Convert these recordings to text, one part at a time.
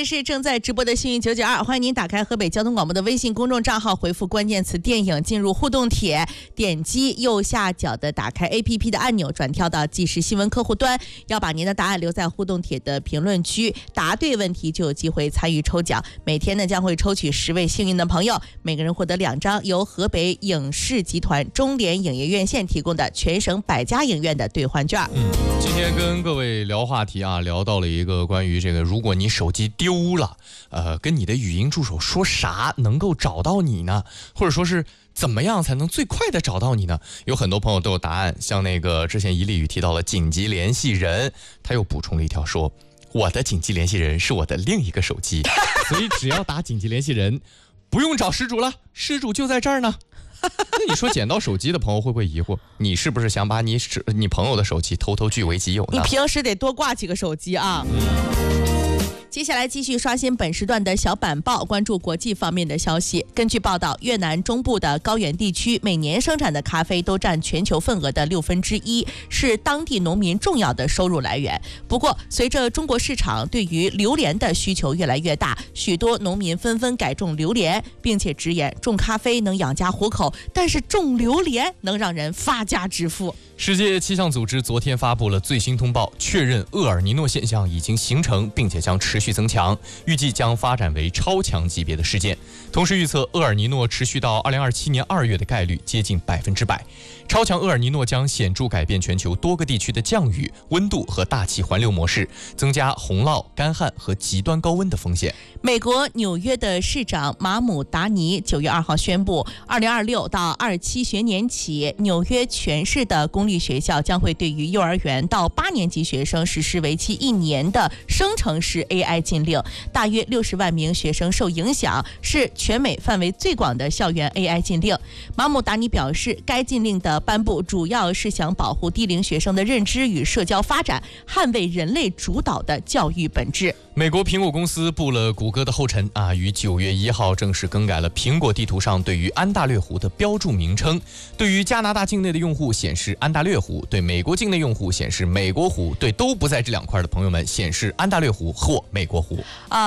里是正在直播的幸运992，欢迎您打开河北交通广播的微信公众账号，回复关键词电影进入互动帖，点击右下角的打开 APP 的按钮，转跳到即时新闻客户端，要把您的答案留在互动帖的评论区，答对问题就有机会参与抽奖。每天呢将会抽取10位幸运的朋友，每个人获得2张由河北影视集团中联影业院线提供的全省100家影院的兑换券。 今天跟各位聊话题啊，聊到了一个关于这个，如果你手机丢了，跟你的语音助手说啥能够找到你呢？或者说是怎么样才能最快的找到你呢？有很多朋友都有答案，像那个之前一粒语提到了紧急联系人，他又补充了一条说，我的紧急联系人是我的另一个手机，所以只要打紧急联系人，不用找失主了，失主就在这儿呢。那你说捡到手机的朋友会不会疑惑，你是不是想把你朋友的手机偷偷据为己有呢？ 你平时得多挂几个手机啊。接下来继续刷新本时段的小板报，关注国际方面的消息。根据报道，越南中部的高原地区每年生产的咖啡都占全球份额的1/6，是当地农民重要的收入来源。不过，随着中国市场对于榴莲的需求越来越大，许多农民纷纷改种榴莲，并且直言种咖啡能养家糊口，但是种榴莲能让人发家致富。 世界气象组织昨天发布了最新通报，确认厄尔尼诺现象已经形成，并且将持续增强，预计将发展为超强级别的事件。同时预测，厄尔尼诺持续到2027年2月的概率接近100%。超强厄尔尼诺将显著改变全球多个地区的降雨、温度和大气环流模式，增加洪涝、干旱和极端高温的风险。 美国纽约的市长马姆达尼9月2号宣布，2026到27学年起，纽约全市的公立学校将会对于幼儿园到8年级学生实施为期1年的生成式 AI 禁令，大约60万名学生受影响，是全美范围最广的校园 AI 禁令。马姆达尼表示，该禁令的颁布主要是想保护低龄学生的认知与社交发展，捍卫人类主导的教育本质。 美国苹果公司步了谷歌的后尘啊，于9月1号正式更改了苹果地图上对于安大略湖的标注名称。对于加拿大境内的用户显示安大略湖，对美国境内用户显示美国湖，对都不在这2块的朋友们显示安大略湖或美国湖。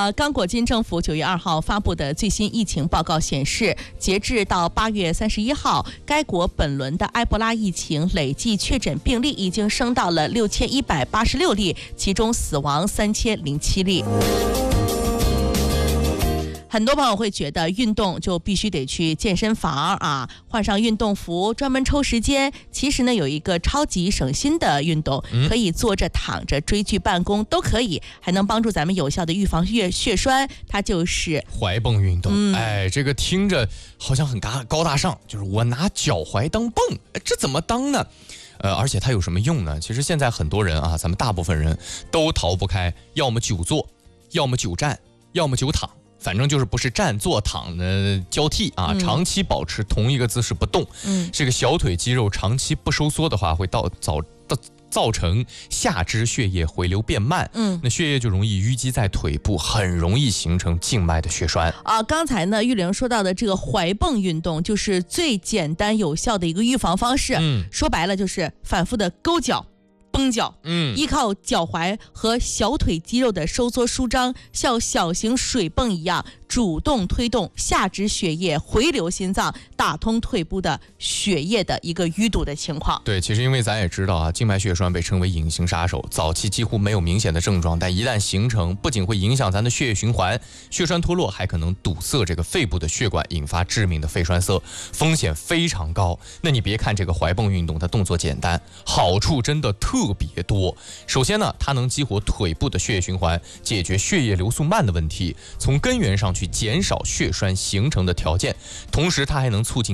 踝蹦运动。这个听着好像很高大上，就是我拿脚踝当蹦，这怎么当呢？而且它有什么用呢？其实现在很多人啊，咱们大部分人都逃不开，要么久坐，要么久站，要么久躺。反正就是不是站坐躺的交替啊，长期保持同一个姿势不动，这个小腿肌肉长期不收缩的话，会造成下肢血液回流变慢，那血液就容易淤积在腿部，很容易形成静脉的血栓啊。 刚才呢，玉玲说到的这个踝蹦运动，就是最简单有效的一个预防方式。说白了就是反复的勾脚。绷脚，依靠脚踝和小腿肌肉的收缩舒张，像小型水泵一样，主动推动下肢血液回流心脏，打通腿部的血液的一个淤堵的情况。 对，其实因为咱也知道啊，静脉血栓被称为隐形杀手，早期几乎没有明显的症状，但一旦形成，不仅会影响咱的血液循环，血栓脱落还可能堵塞这个肺部的血管，引发致命的肺栓塞，风险非常高。那你别看这个踝蹦运动，它动作简单，好处真的特别多。首先呢，它能激活腿部的血液循环，解决血液流速慢的问题，从根源上去减少血栓形成的条件，同时它还能促进